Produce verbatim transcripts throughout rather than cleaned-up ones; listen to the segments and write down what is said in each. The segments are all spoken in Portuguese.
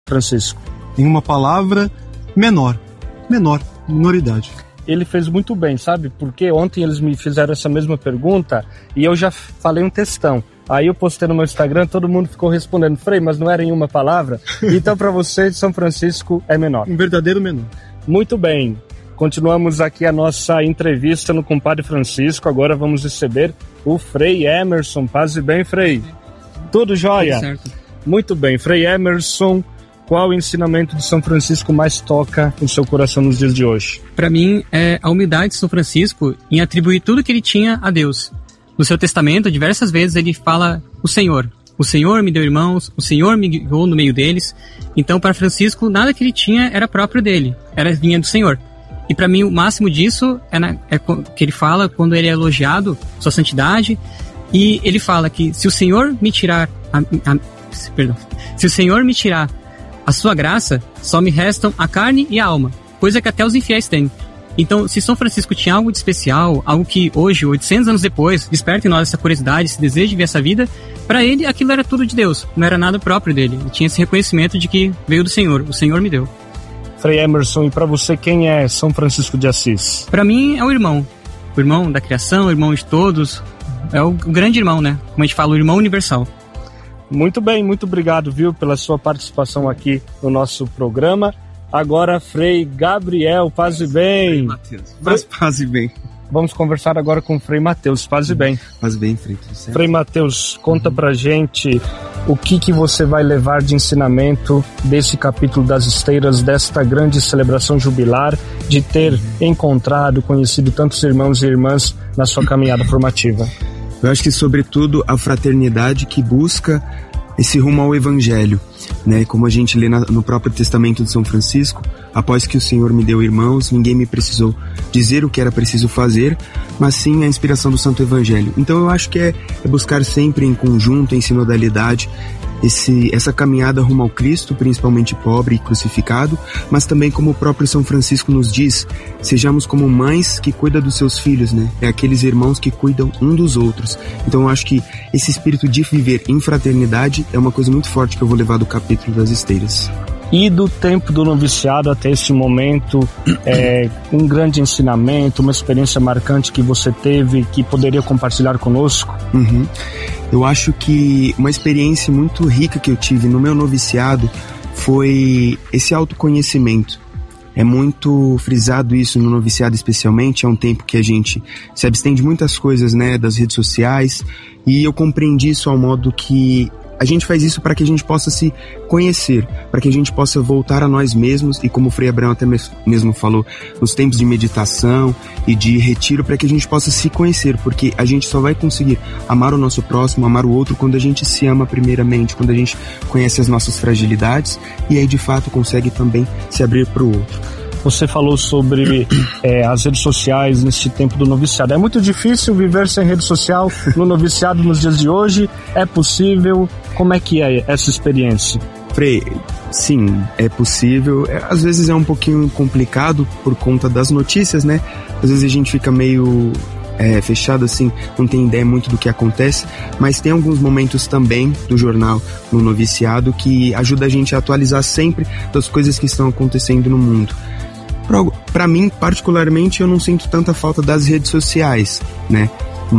Francisco? Em uma palavra, menor. Menor, minoridade. Ele fez muito bem, sabe? Porque ontem eles me fizeram essa mesma pergunta e eu já falei um textão. Aí eu postei no meu Instagram, todo mundo ficou respondendo, Frei, mas não era em uma palavra? Então para você, São Francisco é menor. Um verdadeiro menor. Muito bem. Continuamos aqui a nossa entrevista no Compadre Francisco. Agora vamos receber o Frei Emerson. Paz e bem, Frei. Tudo jóia? Tudo certo. Muito bem. Frei Emerson, qual o ensinamento de São Francisco mais toca no seu coração nos dias de hoje? Para mim, é a humildade de São Francisco em atribuir tudo que ele tinha a Deus. No seu testamento, diversas vezes ele fala o Senhor. O Senhor me deu irmãos, o Senhor me guiou no meio deles. Então, para Francisco, nada que ele tinha era próprio dele, era vinha do Senhor. E para mim, o máximo disso é, na, é que ele fala quando ele é elogiado, sua santidade, e ele fala que se o Senhor me tirar, a, a, perdão, se o Senhor me tirar a sua graça, só me restam a carne e a alma, coisa que até os infiéis têm. Então, se São Francisco tinha algo de especial, algo que hoje, oitocentos anos depois, desperta em nós essa curiosidade, esse desejo de ver essa vida, para ele aquilo era tudo de Deus, não era nada próprio dele. Ele tinha esse reconhecimento de que veio do Senhor, o Senhor me deu. Frei Emerson, e para você, quem é São Francisco de Assis? Para mim, é o irmão. O irmão da criação, o irmão de todos. É o, o grande irmão, né? Como a gente fala, o irmão universal. Muito bem, muito obrigado, viu, pela sua participação aqui no nosso programa. Agora, Frei Gabriel, paz e bem. Frei Mateus, paz, paz e bem. Vamos conversar agora com o Frei Mateus, paz e bem. Paz e bem, Frei, tudo certo? Frei Mateus, conta uhum. pra gente o que, que você vai levar de ensinamento desse capítulo das esteiras, desta grande celebração jubilar, de ter uhum. encontrado, conhecido tantos irmãos e irmãs na sua caminhada formativa. Eu acho que, sobretudo, a fraternidade que busca esse rumo ao Evangelho, né? Como a gente lê na, no próprio testamento de São Francisco, após que o Senhor me deu irmãos, ninguém me precisou dizer o que era preciso fazer, mas sim a inspiração do Santo Evangelho. Então eu acho que é, é buscar sempre em conjunto, em sinodalidade, esse, essa caminhada rumo ao Cristo, principalmente pobre e crucificado, mas também, como o próprio São Francisco nos diz, sejamos como mães que cuidam dos seus filhos, né? É aqueles irmãos que cuidam um dos outros. Então eu acho que esse espírito de viver em fraternidade é uma coisa muito forte que eu vou levar do capítulo das esteiras. E do tempo do noviciado até esse momento, é, um grande ensinamento, uma experiência marcante que você teve, que poderia compartilhar conosco? Uhum. Eu acho que uma experiência muito rica que eu tive no meu noviciado foi esse autoconhecimento. É muito frisado isso no noviciado especialmente, é um tempo que a gente se abstém de muitas coisas, né, das redes sociais, e eu compreendi isso ao modo que a gente faz isso para que a gente possa se conhecer, para que a gente possa voltar a nós mesmos, e como o Frei Abraão até mesmo falou, nos tempos de meditação e de retiro, para que a gente possa se conhecer, porque a gente só vai conseguir amar o nosso próximo, amar o outro, quando a gente se ama primeiramente, quando a gente conhece as nossas fragilidades, e aí de fato consegue também se abrir para o outro. Você falou sobre é, as redes sociais nesse tempo do noviciado. É muito difícil viver sem rede social no noviciado nos dias de hoje? É possível? Como é que é essa experiência? Frei, sim, é possível. É, às vezes é um pouquinho complicado por conta das notícias, né? Às vezes a gente fica meio é, fechado assim, não tem ideia muito do que acontece, mas tem alguns momentos também do jornal no noviciado que ajuda a gente a atualizar sempre das coisas que estão acontecendo no mundo. Para mim, particularmente, eu não sinto tanta falta das redes sociais, né?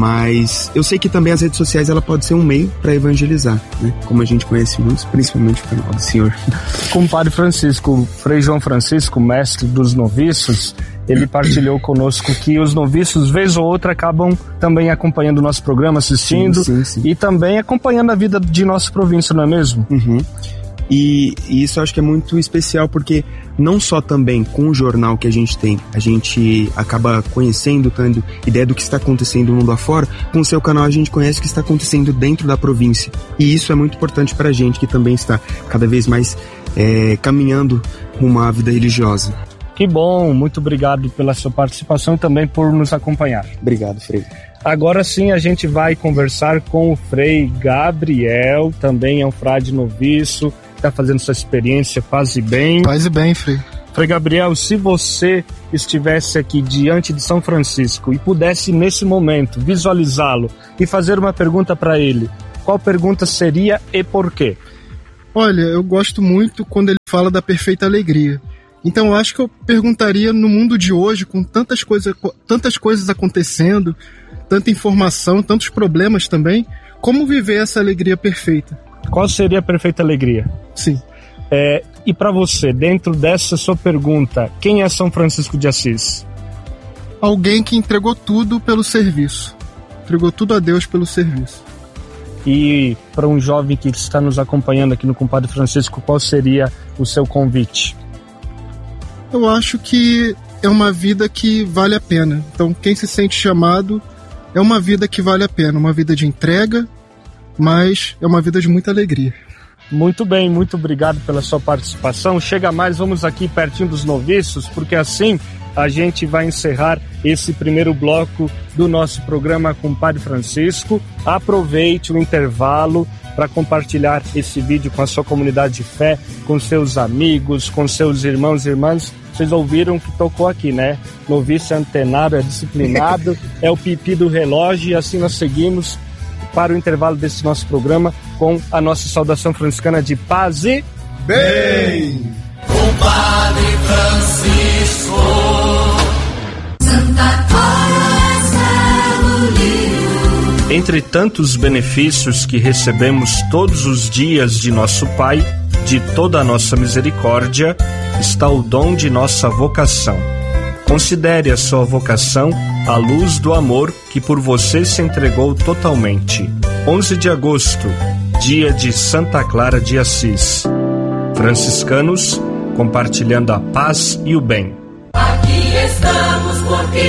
Mas eu sei que também as redes sociais ela pode ser um meio para evangelizar, né? Como a gente conhece muitos, principalmente o canal do Senhor. Compadre Francisco, Frei João Francisco, mestre dos noviços, ele partilhou conosco que os noviços, vez ou outra, acabam também acompanhando o nosso programa, assistindo, sim, sim, sim. E também acompanhando a vida de nossa província, não é mesmo? Uhum. E, e isso eu acho que é muito especial, porque não só também com o jornal que a gente tem, a gente acaba conhecendo, tendo ideia do que está acontecendo no mundo afora, com o seu canal a gente conhece o que está acontecendo dentro da província. E isso é muito importante para a gente, que também está cada vez mais é, caminhando rumo à vida religiosa. Que bom, muito obrigado pela sua participação e também por nos acompanhar. Obrigado, Frei. Agora sim a gente vai conversar com o Frei Gabriel, também é um frade noviço, está fazendo sua experiência, paz e bem. Paz e bem, Frei. Frei Gabriel, se você estivesse aqui diante de São Francisco e pudesse nesse momento visualizá-lo e fazer uma pergunta para ele, qual pergunta seria e por quê? Olha, eu gosto muito quando ele fala da perfeita alegria. Então eu acho que eu perguntaria, no mundo de hoje, com tantas, coisa, tantas coisas acontecendo, tanta informação, tantos problemas também, como viver essa alegria perfeita? Qual seria a perfeita alegria? Sim. É, e para você, dentro dessa sua pergunta, quem é São Francisco de Assis? Alguém que entregou tudo pelo serviço. Entregou tudo a Deus pelo serviço. E para um jovem que está nos acompanhando aqui no Compadre Francisco, qual seria o seu convite? Eu acho que é uma vida que vale a pena. Então, quem se sente chamado, é uma vida que vale a pena. Uma vida de entrega, mas é uma vida de muita alegria. Muito bem, muito obrigado pela sua participação. Chega mais, vamos aqui pertinho dos noviços, porque assim a gente vai encerrar esse primeiro bloco do nosso programa com o Padre Francisco. Aproveite o intervalo para compartilhar esse vídeo com a sua comunidade de fé, com seus amigos, com seus irmãos e irmãs. Vocês ouviram que tocou aqui, né? Noviço é antenado, é disciplinado, é o pipi do relógio, e assim nós seguimos para o intervalo desse nosso programa com a nossa saudação franciscana de paz e bem. O Padre Francisco, Santa Clara Lírio. Entre tantos benefícios que recebemos todos os dias de nosso Pai, de toda a nossa misericórdia, está o dom de nossa vocação. Considere a sua vocação à luz do amor que por você se entregou totalmente. onze de agosto, dia de Santa Clara de Assis. Franciscanos, compartilhando a paz e o bem. Aqui estamos porque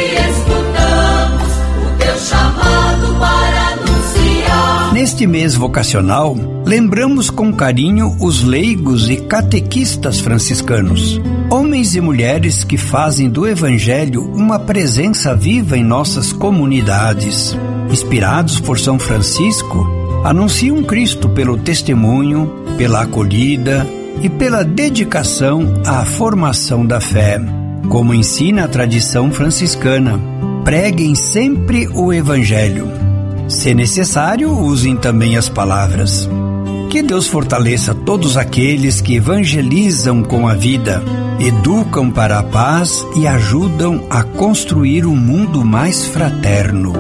escutamos o teu chamado para anunciar. Neste mês vocacional, lembramos com carinho os leigos e catequistas franciscanos, homens e mulheres que fazem do Evangelho uma presença viva em nossas comunidades. Inspirados por São Francisco, anunciam Cristo pelo testemunho, pela acolhida e pela dedicação à formação da fé. Como ensina a tradição franciscana, preguem sempre o Evangelho. Se necessário, usem também as palavras. Que Deus fortaleça todos aqueles que evangelizam com a vida, educam para a paz e ajudam a construir um mundo mais fraterno.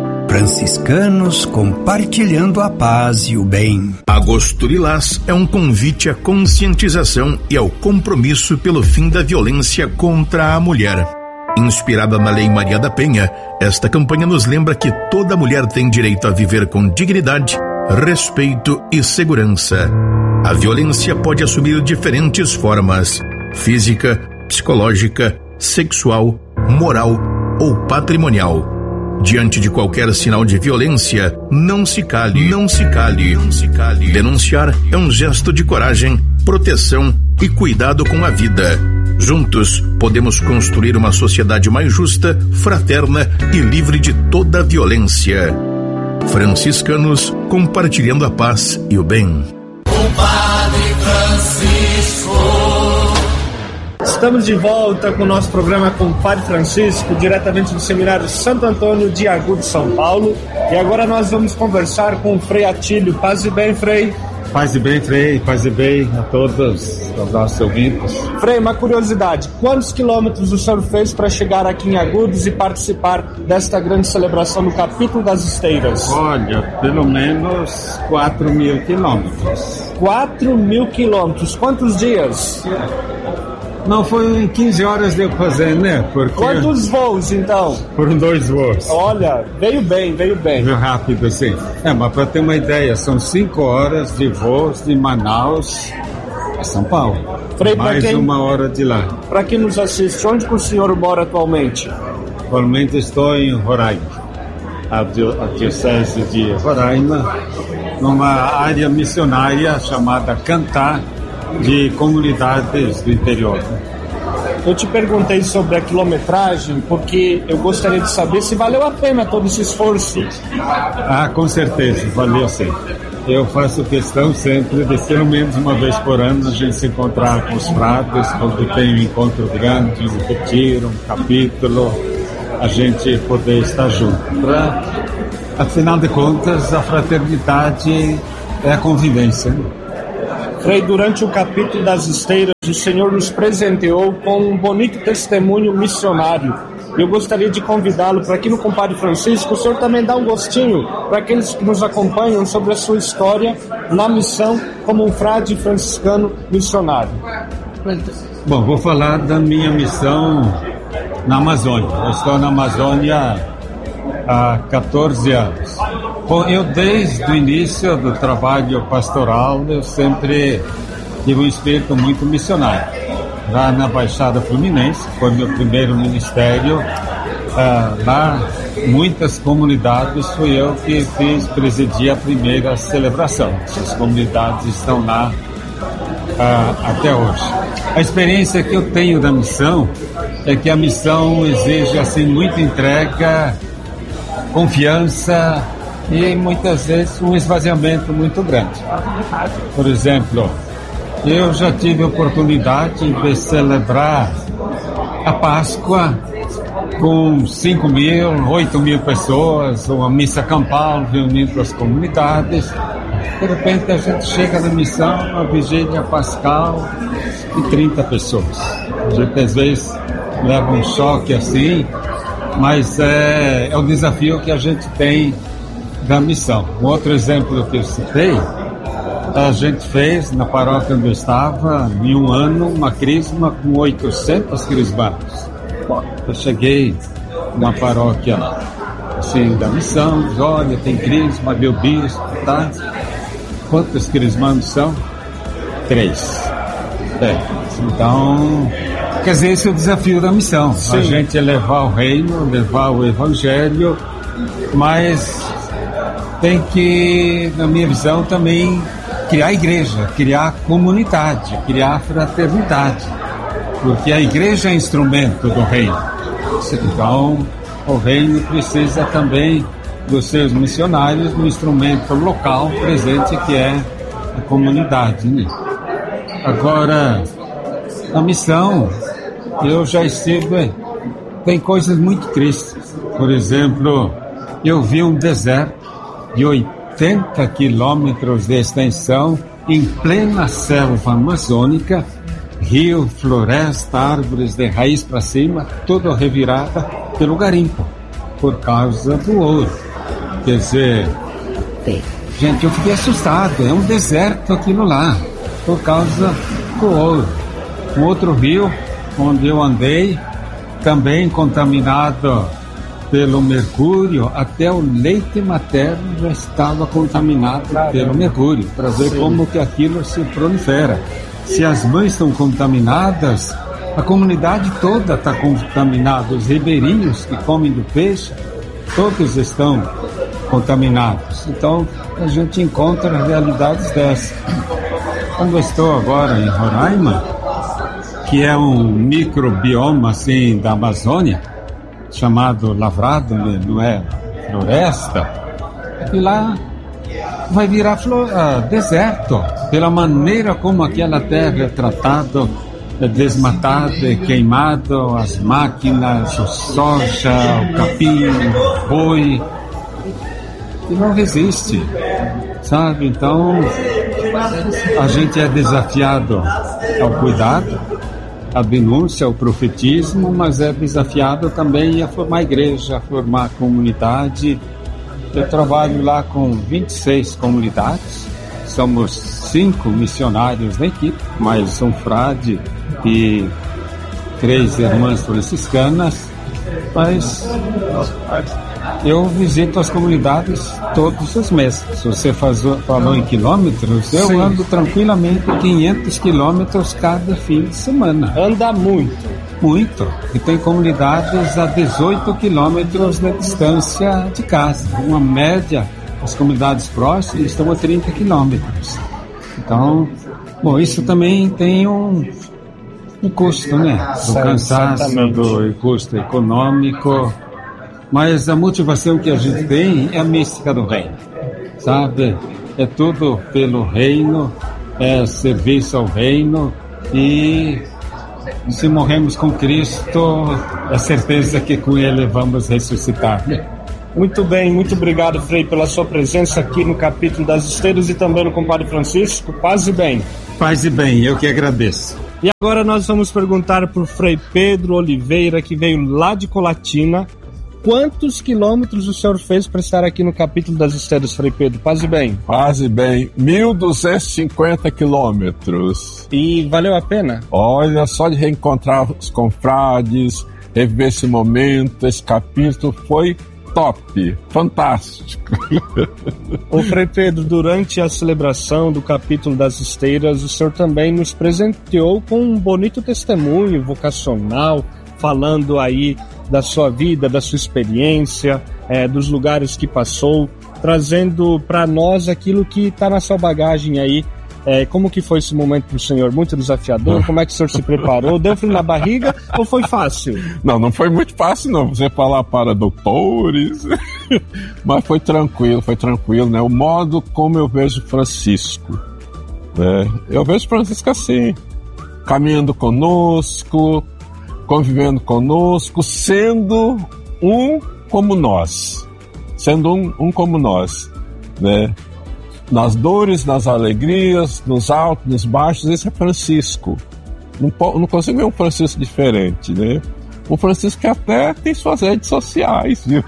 Franciscanos compartilhando a paz e o bem. Agosto Lilás é um convite à conscientização e ao compromisso pelo fim da violência contra a mulher. Inspirada na Lei Maria da Penha, esta campanha nos lembra que toda mulher tem direito a viver com dignidade, respeito e segurança. A violência pode assumir diferentes formas: física, psicológica, sexual, moral ou patrimonial. Diante de qualquer sinal de violência, não se cale, não se cale, não se cale. Denunciar é um gesto de coragem, proteção e cuidado com a vida. Juntos, podemos construir uma sociedade mais justa, fraterna e livre de toda a violência. Franciscanos, compartilhando a paz e o bem. O Padre Francisco. Estamos de volta com o nosso programa com o Padre Francisco, diretamente do Seminário Santo Antônio de Agudos, São Paulo. E agora nós vamos conversar com o Frei Atílio. Paz e bem, Frei. Paz e bem, Frei. Paz e bem a todos os nossos ouvintes. Frei, uma curiosidade. Quantos quilômetros o senhor fez para chegar aqui em Agudos e participar desta grande celebração no capítulo das Esteiras? Olha, pelo menos quatro mil quilômetros. quatro mil quilômetros. Quantos dias? Não, foi em quinze horas deu pra fazer, né? Porque quantos voos, então? Foram dois voos. Olha, veio bem, veio bem. Veio rápido, sim. É, mas pra ter uma ideia, são cinco horas de voos de Manaus a São Paulo. Frei, mais quem, uma hora de lá. Para quem nos assiste, onde que o senhor mora atualmente? Atualmente estou em Roraima, a diocese de Roraima, numa área missionária chamada Cantar, de comunidades do interior. Eu te perguntei sobre a quilometragem porque eu gostaria de saber se valeu a pena todo esse esforço. Ah, com certeza, valeu sim. Eu faço questão sempre de pelo menos uma vez por ano a gente se encontrar com os frades, quando tem um encontro grande, um retiro, um capítulo, a gente poder estar junto. Pra, afinal de contas, a fraternidade é a convivência. Frei, durante o capítulo das esteiras, o Senhor nos presenteou com um bonito testemunho missionário. Eu gostaria de convidá-lo para aqui no Compadre Francisco, o senhor também dá um gostinho para aqueles que nos acompanham sobre a sua história na missão como um frade franciscano missionário. Bom, vou falar da minha missão na Amazônia. Eu estou na Amazônia há catorze anos. Bom, eu desde o início do trabalho pastoral, eu sempre tive um espírito muito missionário. Lá na Baixada Fluminense, foi meu primeiro ministério. Ah, lá, muitas comunidades, fui eu que fiz, presidi a primeira celebração. Essas comunidades estão lá ah, até hoje. A experiência que eu tenho da missão é que a missão exige assim muita entrega, confiança e muitas vezes um esvaziamento muito grande. Por exemplo, eu já tive a oportunidade de celebrar a Páscoa com cinco mil, oito mil pessoas, uma missa campal reunindo as comunidades. De repente a gente chega na missão, uma vigília pascal de trinta pessoas. A gente às vezes leva um choque assim, mas é, é o desafio que a gente tem da missão. Um outro exemplo que eu citei, a gente fez na paróquia onde eu estava, em um ano, uma crisma com oitocentos crismados. Eu cheguei numa paróquia assim, da missão, diz, olha, tem crisma, meu bispo, tá? Quantos crismados são? Três. É. Então, quer dizer, esse é o desafio da missão. Sim. A gente é levar o reino, levar o evangelho, mas tem que, na minha visão, também criar igreja, criar comunidade, criar fraternidade, porque a igreja é instrumento do reino. Então, o reino precisa também dos seus missionários no instrumento local presente, que é a comunidade, né? Agora, a missão, eu já estive, tem coisas muito tristes. Por exemplo, eu vi um deserto de oitenta quilômetros de extensão, em plena selva amazônica, rio, floresta, árvores de raiz para cima, tudo revirada pelo garimpo, por causa do ouro. Quer dizer, gente, eu fiquei assustado, é um deserto aquilo lá, por causa do ouro. Um outro rio, onde eu andei, também contaminado pelo mercúrio, até o leite materno já estava contaminado pelo mercúrio, para ver Sim. como que aquilo se prolifera. Se as mães estão contaminadas, a comunidade toda está contaminada. Os ribeirinhos que comem do peixe, todos estão contaminados. Então, a gente encontra realidades dessas. Quando eu estou agora em Roraima, que é um microbioma assim da Amazônia, chamado lavrado, não é floresta, e lá vai virar flor, uh, deserto, pela maneira como aquela terra é tratada, é desmatada, é queimada, as máquinas, o soja, o capim, o boi, e não resiste, sabe? Então, a gente é desafiado ao cuidado, a denúncia, o profetismo, mas é desafiado também a formar igreja, a formar comunidade. Eu trabalho lá com vinte e seis comunidades, somos cinco missionários na equipe, mais um frade e três irmãs franciscanas, mas eu visito as comunidades todos os meses. Se você faz, falou em quilômetros, eu Sim. ando tranquilamente quinhentos quilômetros cada fim de semana. Anda muito. Muito. E tem comunidades a dezoito quilômetros de distância de casa. Uma média, as comunidades próximas estão a trinta quilômetros. Então, bom, isso também tem um, um custo, né? Do cansaço, do custo econômico. Mas a motivação que a gente tem é a mística do reino, sabe? É tudo pelo reino, é serviço ao reino, e se morremos com Cristo, é certeza que com Ele vamos ressuscitar. Muito bem, muito obrigado, Frei, pela sua presença aqui no capítulo das esteiras e também no Compadre Francisco. Paz e bem. Paz e bem, eu que agradeço. E agora nós vamos perguntar para o Frei Pedro Oliveira, que veio lá de Colatina. Quantos quilômetros o senhor fez para estar aqui no capítulo das Esteiras, Frei Pedro? Paz e bem. Paz e bem. mil duzentos e cinquenta quilômetros. E valeu a pena? Olha, só de reencontrar os confrades, reviver esse momento, esse capítulo foi top, fantástico. Ô Frei Pedro, durante a celebração do capítulo das Esteiras, o senhor também nos presenteou com um bonito testemunho vocacional, falando aí da sua vida, da sua experiência, é, dos lugares que passou, trazendo para nós aquilo que está na sua bagagem aí. É, como que foi esse momento para o senhor? Muito desafiador? Como é que o senhor se preparou? Deu frio na barriga ou foi fácil? Não, não foi muito fácil não, você falar para doutores, mas foi tranquilo, foi tranquilo, né? O modo como eu vejo Francisco, né? Eu vejo Francisco assim, caminhando conosco, convivendo conosco, sendo um como nós, sendo um, um como nós, né? Nas dores, nas alegrias, nos altos, nos baixos, esse é Francisco. Não, não consigo ver um Francisco diferente, né? Um Francisco que até tem suas redes sociais, viu?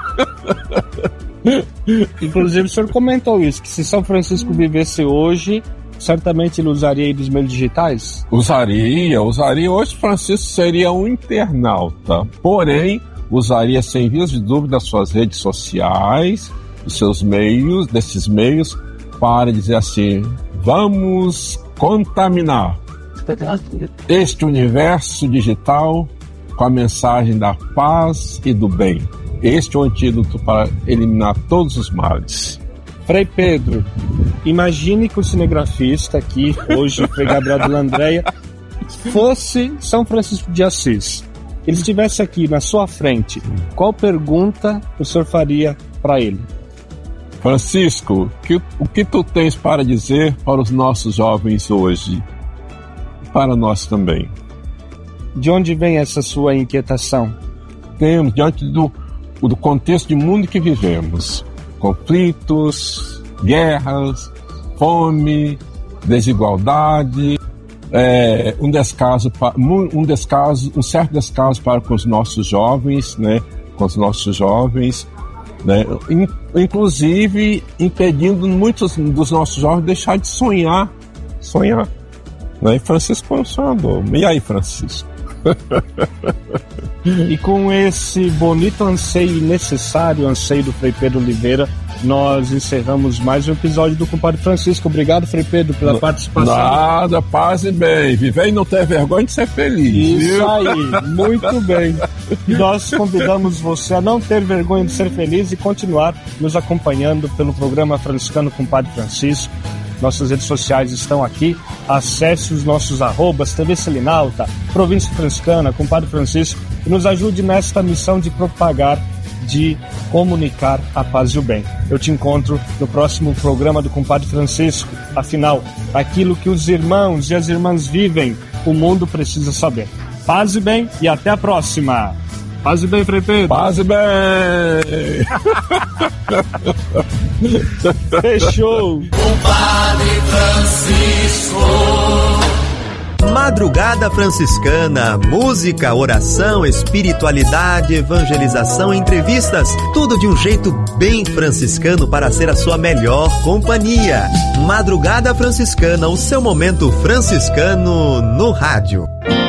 Inclusive o senhor comentou isso, que se São Francisco vivesse hoje, certamente ele usaria aí dos meios digitais? Usaria, usaria. Hoje Francisco seria um internauta, porém usaria sem vias de dúvida as suas redes sociais, os seus meios, desses meios, para dizer assim, vamos contaminar este universo digital com a mensagem da paz e do bem. Este é o antídoto para eliminar todos os males. Frei Pedro, imagine que o cinegrafista aqui, hoje o Frei Gabriel de Landréia, fosse São Francisco de Assis. Ele estivesse aqui na sua frente, qual pergunta o senhor faria para ele? Francisco, que, o que tu tens para dizer para os nossos jovens hoje? Para nós também. De onde vem essa sua inquietação? Temos, diante do, do contexto de mundo que vivemos, conflitos, guerras, fome, desigualdade, é, um descaso, um descaso, um certo descaso para com os nossos jovens, né? Com os nossos jovens, né? Inclusive impedindo muitos dos nossos jovens de deixar de sonhar, sonhar, né? E Francisco foi um sonhador. E aí, Francisco? E com esse bonito anseio e necessário anseio do Frei Pedro Oliveira, nós encerramos mais um episódio do Compadre Francisco. Obrigado, Frei Pedro, pela N- participação. Nada, paz e bem. Viver e não ter vergonha de ser feliz. Isso viu? aí, muito bem. Nós convidamos você a não ter vergonha de ser feliz e continuar nos acompanhando pelo programa Franciscano Compadre Francisco. Nossas redes sociais estão aqui. Acesse os nossos arrobas, T V Selinalta, Província Franciscana, Compadre Francisco, e nos ajude nesta missão de propagar, de comunicar a paz e o bem. Eu te encontro no próximo programa do Compadre Francisco. Afinal, aquilo que os irmãos e as irmãs vivem, o mundo precisa saber. Paz e bem e até a próxima. Paz e bem, Frei Pedro. Paz e bem. Fechou. Compadre Francisco. Madrugada Franciscana, música, oração, espiritualidade, evangelização, entrevistas, tudo de um jeito bem franciscano para ser a sua melhor companhia. Madrugada Franciscana, o seu momento franciscano no rádio.